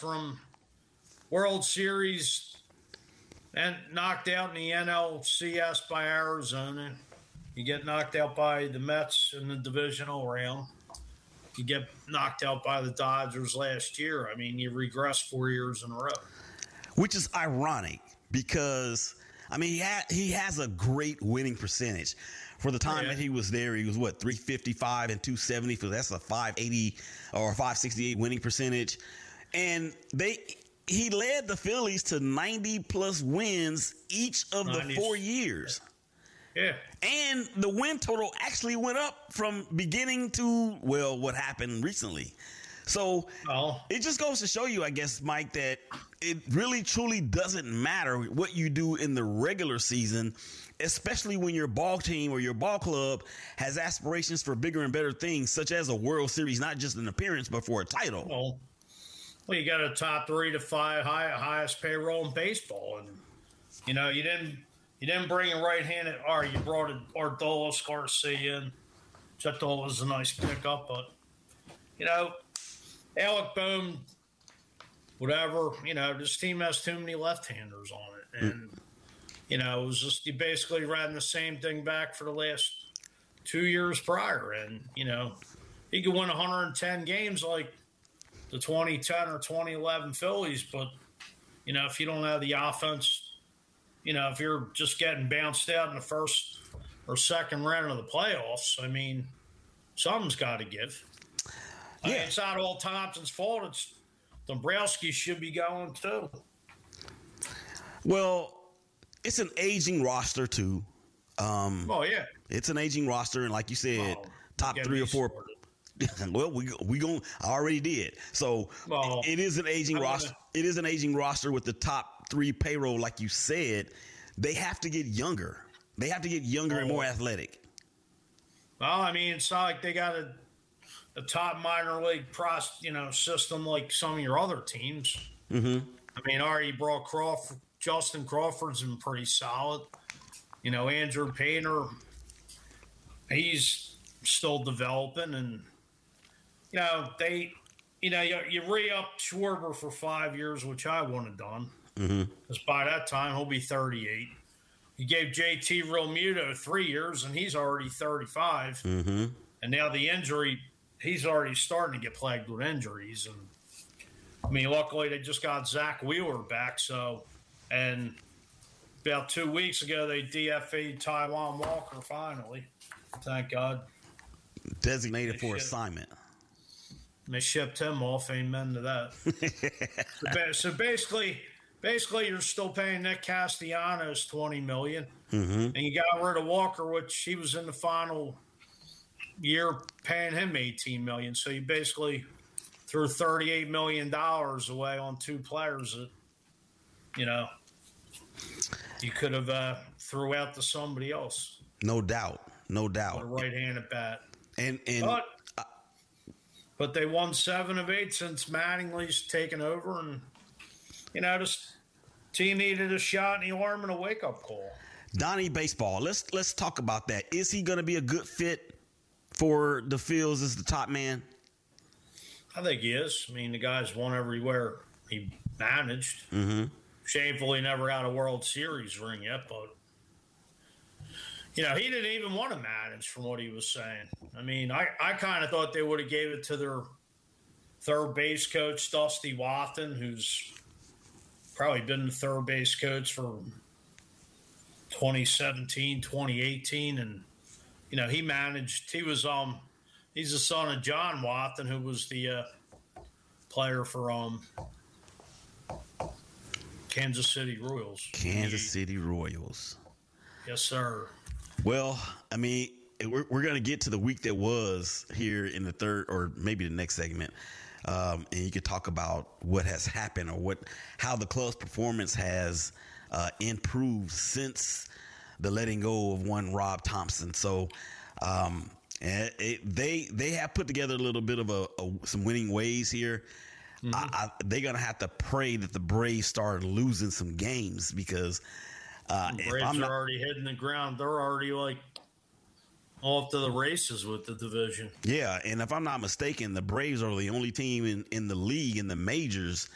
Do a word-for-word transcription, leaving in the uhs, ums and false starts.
from World Series and knocked out in the N L C S by Arizona. You get knocked out by the Mets in the divisional round. You get knocked out by the Dodgers last year. I mean, you regress four years in a row. Which is ironic because, I mean, he, ha- he has a great winning percentage. For the time yeah. that he was there, he was, what, three fifty-five and two seventy. So that's a five eighty or five sixty-eight winning percentage. And they he led the Phillies to ninety-plus wins each of the four years. Yeah. And the win total actually went up from beginning to, well, what happened recently. So oh. it just goes to show you, I guess, Mike, that it really truly doesn't matter what you do in the regular season, especially when your ball team or your ball club has aspirations for bigger and better things, such as a World Series, not just an appearance, but for a title. Well, well you got a top three to five high, highest payroll in baseball. And, you know, you didn't you didn't bring a right-handed – or you brought a Ordolis Garcia in, which I thought was a nice pickup. But, you know, Alec Bohm, whatever, you know, this team has too many left-handers on it. And, you know, it was just you basically ran the same thing back for the last two years prior. And, you know, he could win one hundred ten games like the twenty ten or twenty eleven Phillies. But, you know, if you don't have the offense, you know, if you're just getting bounced out in the first or second round of the playoffs, I mean, something's got to give. I Yeah. mean, it's not all Thompson's fault. It's Dombrowski should be going too. Well, it's an aging roster too. Um, oh yeah, it's an aging roster, and like you said, oh, top three or four. Well, we we going I already did. So well, it is an aging I'm roster. Gonna, it is an aging roster with the top three payroll, like you said. They have to get younger. They have to get younger oh. and more athletic. Well, I mean, it's not like they got a. a top minor league pros, you know, system like some of your other teams. Mm-hmm. I mean, already brought Crawford, Justin Crawford's been pretty solid. You know, Andrew Painter, he's still developing, and you know they, you know, you, you re-up Schwarber for five years, which I would have done, because mm-hmm. by that time he'll be thirty-eight. You gave J T Realmuto three years, and he's already thirty-five, mm-hmm. and now the injury. He's already starting to get plagued with injuries. And, I mean, luckily they just got Zach Wheeler back. So, and about two weeks ago they D F A'd Taijuan Walker finally. Thank God. Designated they for shipped, assignment. They shipped him off. Amen to that. so, so basically, basically you're still paying Nick Castellanos twenty million dollars. Mm-hmm. And you got rid of Walker, which he was in the final – year paying him eighteen million dollars. So you basically threw thirty-eight million dollars away on two players that, you know, you could have uh, threw out to somebody else. No doubt. No doubt. With a right-handed bat. And, and but, uh, but they won seven of eight since Mattingly's taken over. And, you know, this team needed a shot in the arm and a wake-up call. Donnie Baseball, let's let's talk about that. Is he going to be a good fit for the Fields as the top man? I think he is. I mean, the guy's won everywhere he managed. Mm-hmm. Shamefully never got a World Series ring yet, but, you know, he didn't even want to manage from what he was saying. I mean, I, I kind of thought they would have gave it to their third base coach, Dusty Wathan, who's probably been the third base coach for twenty seventeen, twenty eighteen, and you know, he managed, he was, um, he's the son of John Wathan, who was the uh, player for um, Kansas City Royals. Kansas City Royals. Yes, sir. Well, I mean, we're, we're going to get to the week that was here in the third or maybe the next segment. Um, and you could talk about what has happened or what, how the club's performance has uh, improved since the letting go of one Rob Thompson. So um, it, they they have put together a little bit of a, a some winning ways here. Mm-hmm. I, I, they're gonna have to pray that the Braves start losing some games because uh, the Braves if I'm are not, already hitting the ground. They're already like off to the races with the division. Yeah, and if I'm not mistaken, the Braves are the only team in, in the league in the majors